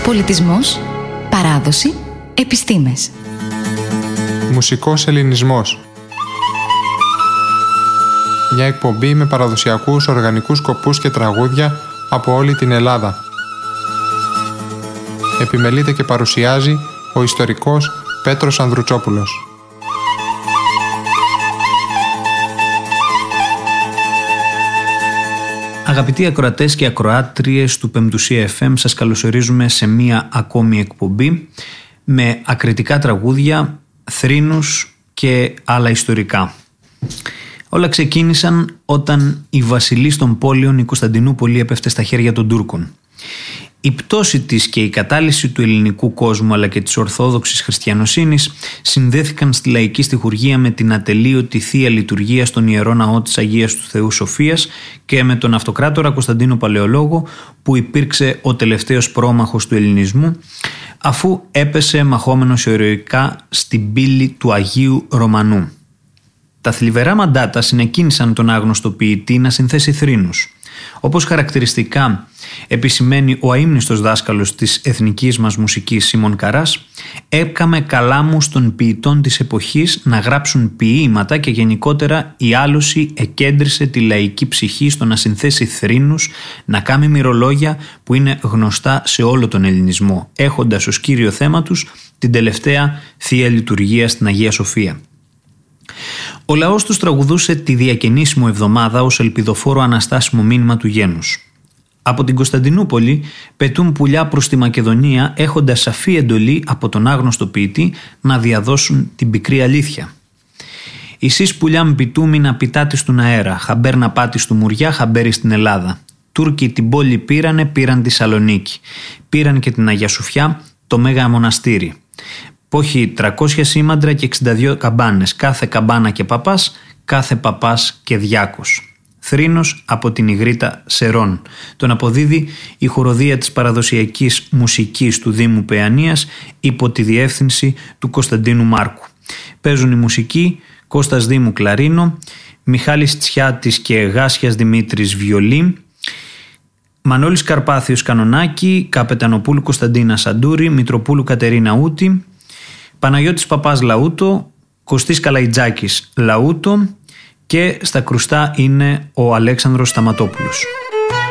Πολιτισμός, παράδοση, επιστήμες. Μουσικός ελληνισμός. Μια εκπομπή με παραδοσιακούς οργανικούς σκοπούς και τραγούδια από όλη την Ελλάδα. Επιμελείται και παρουσιάζει ο ιστορικός Πέτρος Ανδρουτσόπουλος. Αγαπητοί ακροατές και ακροάτριες του Πεμπτουσία FM, σας καλωσορίζουμε σε μία ακόμη εκπομπή με ακριτικά τραγούδια, θρήνους και άλλα ιστορικά. Όλα ξεκίνησαν όταν η βασιλής των πόλεων, η Κωνσταντινούπολη, έπεφτε στα χέρια των Τούρκων. Η πτώση της και η κατάλυση του ελληνικού κόσμου αλλά και της ορθόδοξης χριστιανοσύνης συνδέθηκαν στη λαϊκή στιχουργία με την ατελείωτη θεία λειτουργία στον Ιερό Ναό της Αγίας του Θεού Σοφίας και με τον αυτοκράτορα Κωνσταντίνο Παλαιολόγο, που υπήρξε ο τελευταίος πρόμαχος του ελληνισμού, αφού έπεσε μαχόμενος ηρωικά στην πύλη του Αγίου Ρωμανού. Τα θλιβερά μαντάτα συνεκίνησαν τον άγνωστο ποιητή να συνθέσει θρήνους. Όπως χαρακτηριστικά επισημαίνει ο αείμνηστος δάσκαλος της εθνικής μας μουσικής Σίμων Καράς, έκαμε καλάμους των ποιητών της εποχής να γράψουν ποίηματα και γενικότερα η άλωση εκέντρισε τη λαϊκή ψυχή στο να συνθέσει θρήνους, να κάνει μυρολόγια που είναι γνωστά σε όλο τον ελληνισμό, έχοντας ως κύριο θέμα τους την τελευταία θεία λειτουργία στην Αγία Σοφία. Ο λαός τους τραγουδούσε τη διακαινήσιμο εβδομάδα ως ελπιδοφόρο αναστάσιμο μήνυμα του γένους. Από την Κωνσταντινούπολη πετούν πουλιά προς τη Μακεδονία, έχοντας σαφή εντολή από τον άγνωστο ποιητή να διαδώσουν την πικρή αλήθεια. «Εσείς πουλιά μ' πιτούμινα πιτάτης του αέρα, χαμπέρ να πάτης του Μουριά, χαμπέρι στην Ελλάδα. Τούρκοι την πόλη πήραν τη Σαλονίκη. Πήραν και την Αγία Σοφιά, το Μέγα Μοναστήρι. Πόχει 300 σήμαντρα και 62 καμπάνες, κάθε καμπάνα και παπάς, κάθε παπάς και διάκος». Θρήνος από την Ιγρήτα Σερών. Τον αποδίδει η χοροδία της παραδοσιακής μουσικής του Δήμου Παιανίας υπό τη διεύθυνση του Κωνσταντίνου Μάρκου. Παίζουν η μουσική Κώστας Δήμου κλαρίνο, Μιχάλης Τσιάτης και Γάσιας Δημήτρης βιολί, Μανώλης Καρπάθιος κανονάκι, Καπετανοπούλου Κωνσταντίνα Σαντούρη, Μητροπούλου Κατερίνα Ούτη, Παναγιώτης Παπάς λαούτο, Κωστής Καλαϊτζάκης λαούτο και στα κρουστά είναι ο Αλέξανδρος Σταματόπουλος.